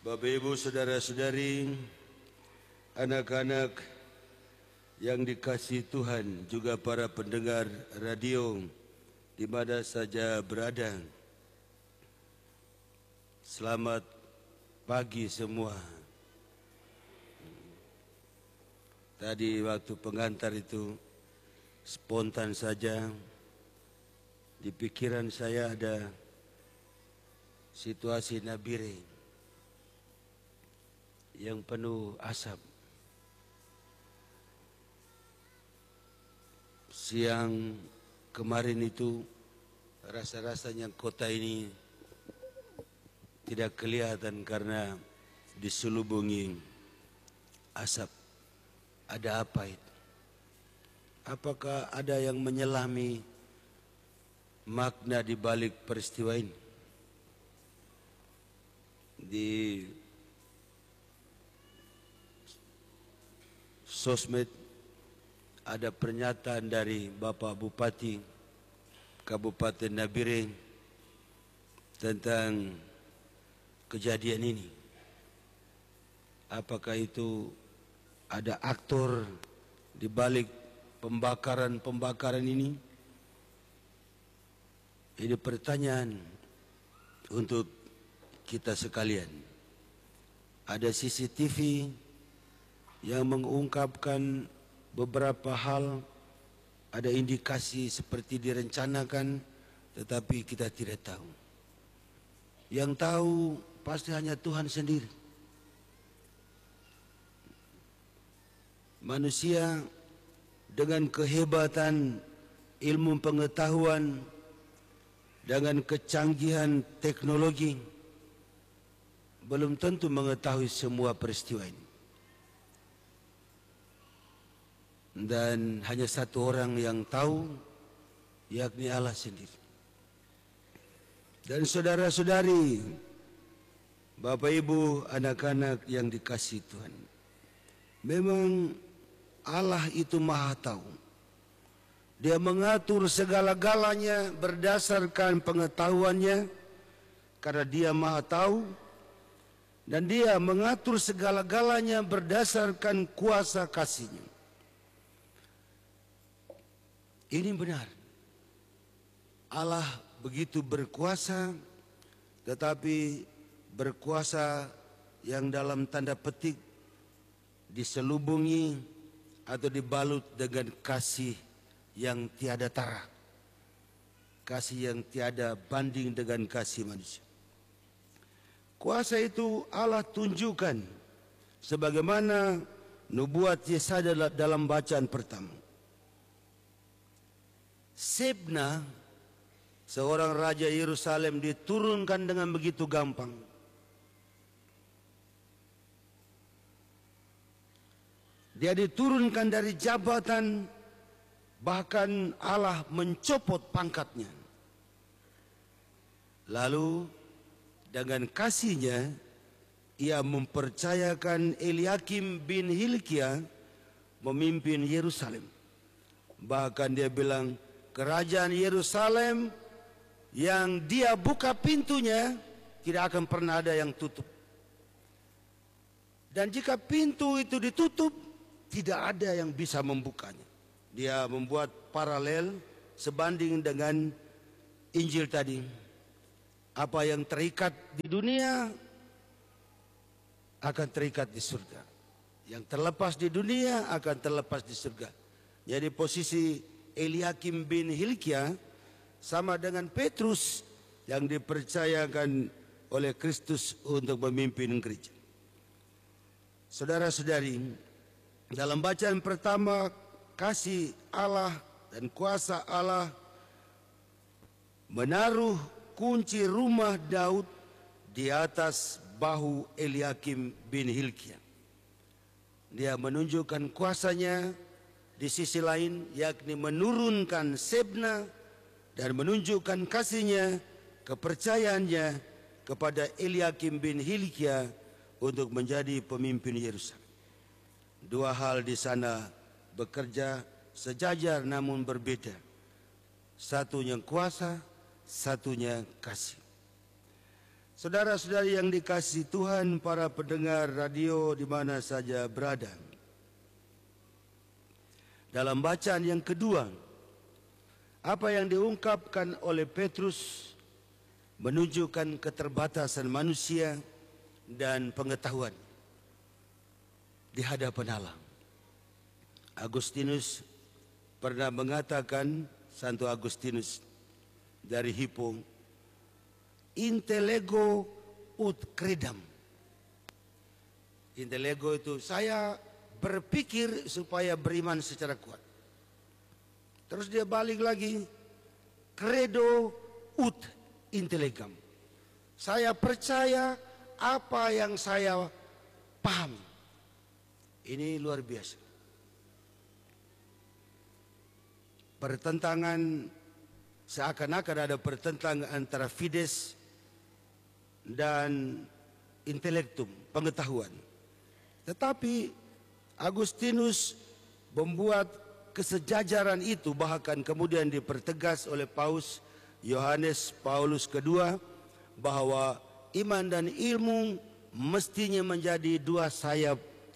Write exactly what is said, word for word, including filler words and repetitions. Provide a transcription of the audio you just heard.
Bapak Ibu saudara-saudari, anak-anak yang dikasihi Tuhan, juga para pendengar radio di mana saja berada. Selamat pagi semua. Tadi waktu pengantar itu spontan saja di pikiran saya ada situasi Nabire yang penuh asap. Siang kemarin itu rasa-rasanya kota ini tidak kelihatan karena diselubungi asap. Ada apa itu? Apakah ada yang menyelami makna di balik peristiwa ini? Di sosmed ada pernyataan dari Bapak Bupati Kabupaten Nabire tentang kejadian ini. Apakah itu ada aktor di balik pembakaran-pembakaran ini? Ini pertanyaan untuk kita sekalian. Ada C C T V yang mengungkapkan beberapa hal, ada indikasi seperti direncanakan, tetapi kita tidak tahu. Yang tahu pasti hanya Tuhan sendiri. Manusia dengan kehebatan ilmu pengetahuan, dengan kecanggihan teknologi, belum tentu mengetahui semua peristiwa ini. Dan hanya satu orang yang tahu, yakni Allah sendiri. Dan saudara-saudari, Bapak Ibu, anak-anak yang dikasihi Tuhan, memang Allah itu Maha Tahu. Dia mengatur segala-galanya berdasarkan pengetahuannya, karena Dia Maha Tahu, dan Dia mengatur segala-galanya berdasarkan kuasa kasih-Nya. Ini benar. Allah begitu berkuasa, tetapi berkuasa yang dalam tanda petik diselubungi atau dibalut dengan kasih yang tiada tara, kasih yang tiada banding dengan kasih manusia. Kuasa itu Allah tunjukkan sebagaimana nubuat Yesaya dalam bacaan pertama. Sebna, seorang raja Yerusalem, diturunkan dengan begitu gampang. Dia diturunkan dari jabatan, bahkan Allah mencopot pangkatnya. Lalu dengan kasih-Nya Ia mempercayakan Eliakim bin Hilkia memimpin Yerusalem. Bahkan dia bilang, kerajaan Yerusalem yang Dia buka pintunya tidak akan pernah ada yang tutup. Dan jika pintu itu ditutup, tidak ada yang bisa membukanya. Dia membuat paralel sebanding dengan Injil tadi. Apa yang terikat di dunia akan terikat di surga. Yang terlepas di dunia akan terlepas di surga. Jadi posisi Eliakim bin Hilkia sama dengan Petrus yang dipercayakan oleh Kristus untuk memimpin gereja. Saudara-saudari, dalam bacaan pertama, kasih Allah dan kuasa Allah menaruh kunci rumah Daud di atas bahu Eliakim bin Hilkia. Dia menunjukkan kuasanya. Di sisi lain, yakni menurunkan Sebna dan menunjukkan kasih-Nya, kepercayaannya kepada Eliakim bin Hilkia untuk menjadi pemimpin Yerusalem. Dua hal di sana bekerja sejajar namun berbeda. Satunya kuasa, satunya kasih. Saudara-saudari yang dikasihi Tuhan, para pendengar radio di mana saja berada. Dalam bacaan yang kedua, apa yang diungkapkan oleh Petrus menunjukkan keterbatasan manusia dan pengetahuan di hadapan Allah. Agustinus pernah mengatakan, Santo Agustinus dari Hippo, intellego ut credam. Intellego itu saya berpikir supaya beriman secara kuat. Terus dia balik lagi, credo ut intellegam. Saya percaya apa yang saya pahami. Ini luar biasa. Pertentangan, seakan-akan ada pertentangan antara fides dan intelektum, pengetahuan. Tetapi Agustinus membuat kesejajaran itu, bahkan kemudian dipertegas oleh Paus Yohanes Paulus kedua, bahwa iman dan ilmu mestinya menjadi dua sayap